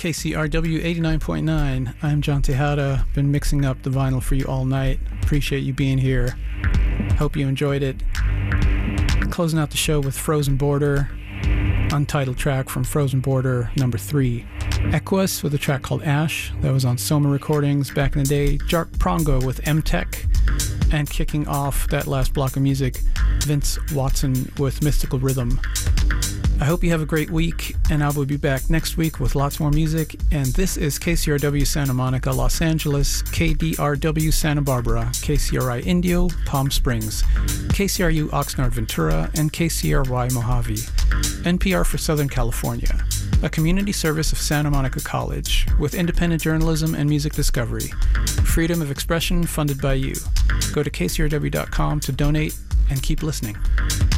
KCRW 89.9. I'm John Tejada. Been mixing up the vinyl for you all night. Appreciate you being here. Hope you enjoyed it. Closing out the show with Frozen Border, untitled track from Frozen Border number 3. Equus with a track called Ash, that was on Soma Recordings back in the day. Jark Prongo with M-Tech, and kicking off that last block of music, Vince Watson with Mystical Rhythm. I hope you have a great week, and I will be back next week with lots more music. And this is KCRW Santa Monica, Los Angeles, KDRW Santa Barbara, KCRI Indio, Palm Springs, KCRU Oxnard Ventura, and KCRY Mojave, NPR for Southern California, a community service of Santa Monica College with independent journalism and music discovery. Freedom of expression funded by you. Go to kcrw.com to donate and keep listening.